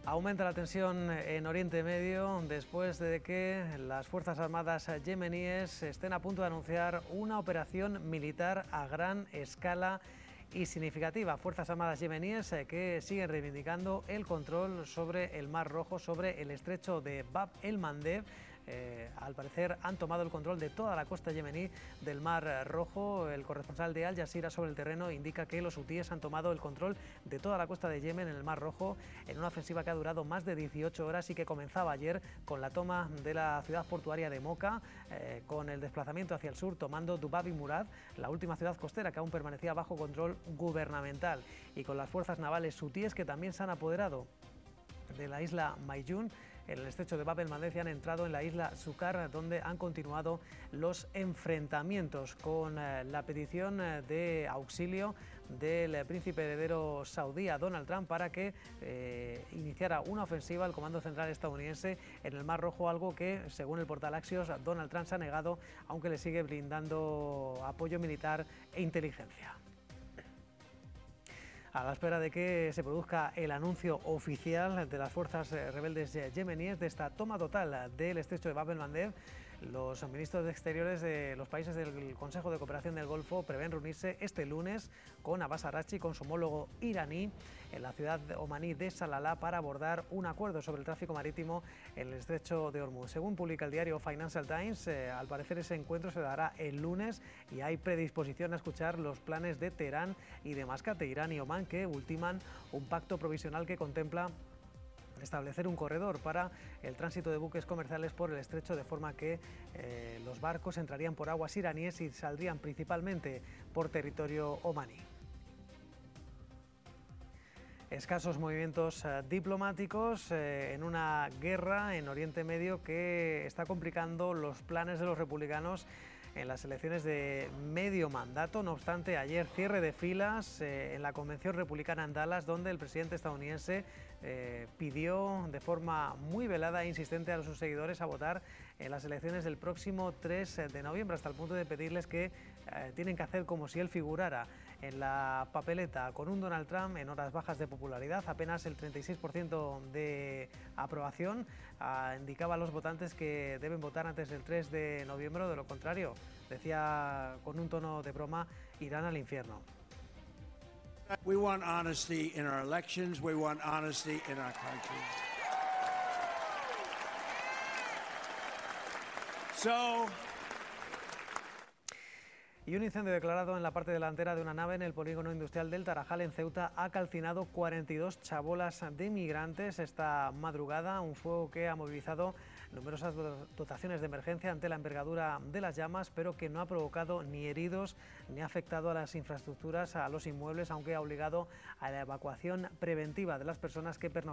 Aumenta la tensión en Oriente Medio después de que las Fuerzas Armadas yemeníes estén a punto de anunciar una operación militar a gran escala y significativa. Fuerzas Armadas yemeníes que siguen reivindicando el control sobre el Mar Rojo, sobre el estrecho de Bab el-Mandeb. Al parecer han tomado el control de toda la costa yemení del Mar Rojo. El corresponsal de Al Jazeera sobre el terreno indica que los hutíes han tomado el control de toda la costa de Yemen en el Mar Rojo en una ofensiva que ha durado más de 18 horas y que comenzaba ayer con la toma de la ciudad portuaria de Mocha, con el desplazamiento hacia el sur tomando Dubab y Murad, la última ciudad costera que aún permanecía bajo control gubernamental, y con las fuerzas navales hutíes que también se han apoderado de la isla Mayún, en el estrecho de Bab el-Mandeb, y han entrado en la isla Sukar, donde han continuado los enfrentamientos, con la petición de auxilio del príncipe heredero saudí a Donald Trump para que iniciara una ofensiva al Comando Central estadounidense en el Mar Rojo, algo que, según el portal Axios, Donald Trump se ha negado, aunque le sigue brindando apoyo militar e inteligencia. A la espera de que se produzca el anuncio oficial de las fuerzas rebeldes yemeníes de esta toma total del estrecho de Bab el-Mandeb, los ministros de Exteriores de los países del Consejo de Cooperación del Golfo prevén reunirse este lunes con Abbas Araghchi, con su homólogo iraní, en la ciudad omaní de Salalah para abordar un acuerdo sobre el tráfico marítimo en el estrecho de Hormuz. Según publica el diario Financial Times, al parecer ese encuentro se dará el lunes y hay predisposición a escuchar los planes de Teherán y de Mascate, Irán y Omán, que ultiman un pacto provisional que contempla establecer un corredor para el tránsito de buques comerciales por el estrecho, de forma que los barcos entrarían por aguas iraníes y saldrían principalmente por territorio omaní. Escasos movimientos diplomáticos en una guerra en Oriente Medio que está complicando los planes de los republicanos en las elecciones de medio mandato. No obstante, ayer cierre de filas en la convención republicana en Dallas, donde el presidente estadounidense pidió de forma muy velada e insistente a sus seguidores a votar en las elecciones del próximo 3 de noviembre, hasta el punto de pedirles que tienen que hacer como si él figurara en la papeleta, con un Donald Trump en horas bajas de popularidad, apenas el 36% de aprobación. Indicaba a los votantes que deben votar antes del 3 de noviembre, de lo contrario, decía con un tono de broma, irán al infierno. We want honesty in our elections. We want honesty in our country. Y un incendio declarado en la parte delantera de una nave en el polígono industrial del Tarajal, en Ceuta, ha calcinado 42 chabolas de migrantes esta madrugada. Un fuego que ha movilizado numerosas dotaciones de emergencia ante la envergadura de las llamas, pero que no ha provocado ni heridos ni ha afectado a las infraestructuras, a los inmuebles, aunque ha obligado a la evacuación preventiva de las personas que pernoctaban